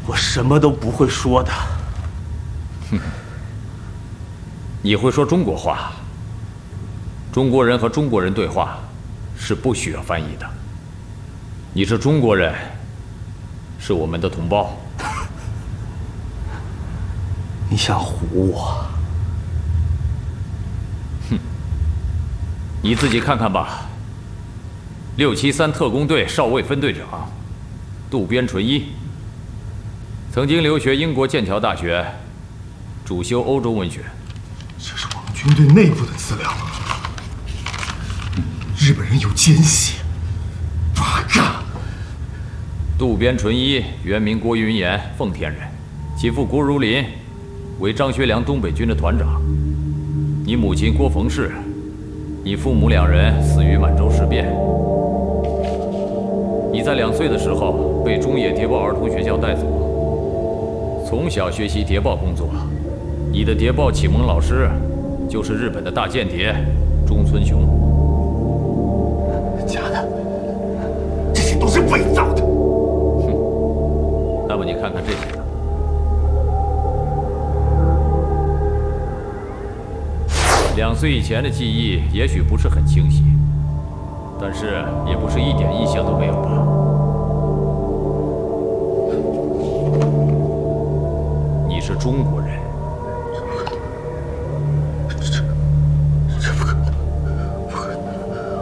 我什么都不会说的。 哼，你会说中国话？中国人和中国人对话是不需要翻译的。你是中国人，是我们的同胞。 你想唬我？ 哼，你自己看看吧。673特工队少尉分队长渡边淳一，曾经留学英国剑桥大学，主修欧洲文学。 这是我们军队内部的资料。日本人有奸细，八嘎！ 渡边淳一原名郭云岩，奉天人，其父郭如林为张学良东北军的团长。你母亲郭冯氏，你父母2人死于满洲事变。你在2岁的时候被中野谍报儿童学校带走，从小学习谍报工作。你的谍报启蒙老师就是日本的大间谍中村雄。 假的，这些都是伪造的。 哼，那么你看看这些呢？2岁以前的记忆也许不是很清晰，但是也不是一点印象都没有吧？你是中国人。 这不可能，不可能！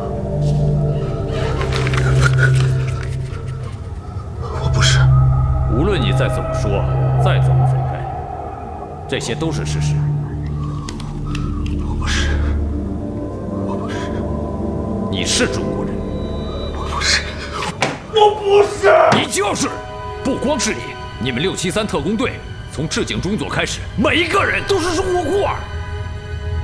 我不是。 无论你再怎么说，再怎么否认，这些都是事实。 我不是。我不是。 你是中国人。 我不是。我不是。 你就是！不光是你，你们673特工队从赤井中佐开始，每一个人都是中国孤儿。